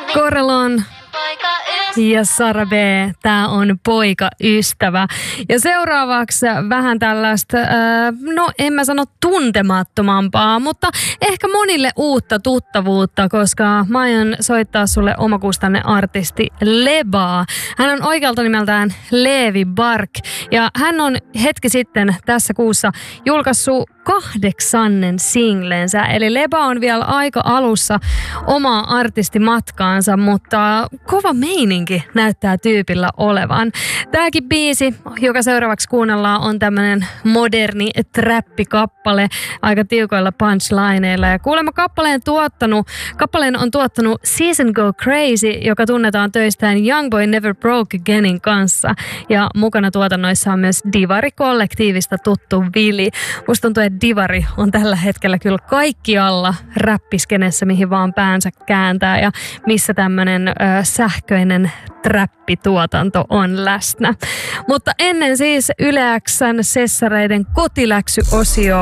Corelon ja Sara B. Tää on Poikaystävä. Ja seuraavaksi vähän tällaista, en mä sano tuntemattomampaa, mutta ehkä monille uutta tuttavuutta, koska mä aion soittaa sulle omakustanne artisti Lebaa. Hän on oikealta nimeltään Leevi Bark ja hän on hetki sitten tässä kuussa julkaissut 8. singlensä. Eli Leba on vielä aika alussa omaa artistimatkaansa, mutta kova meininki näyttää tyypillä olevan. Tääkin biisi, joka seuraavaksi kuunnellaan, on tämmönen moderni trappikappale aika tiukoilla punchlineilla. Ja kuulemma kappaleen on tuottanut Season Go Crazy, joka tunnetaan töistään Youngboy Never Broke Againin kanssa. Ja mukana tuotannoissa on myös Divari-kollektiivista tuttu Vili. Musta tuntuu, että Divari on tällä hetkellä kyllä kaikkialla räppiskenessä, mihin vaan päänsä kääntää ja missä tämmönen sähköinen trappituotanto on läsnä. Mutta ennen siis Yle X:n sessareiden kotiläksyosio.